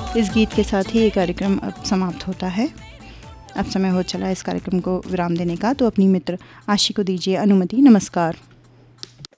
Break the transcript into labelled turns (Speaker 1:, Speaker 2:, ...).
Speaker 1: इस गीत के साथ ही ये कार्यक्रम अब समाप्त होता है। अब समय हो चला इस कार्यक्रम को विराम देने का, तो अपनी मित्र आशी को दीजिए अनुमति। नमस्कार।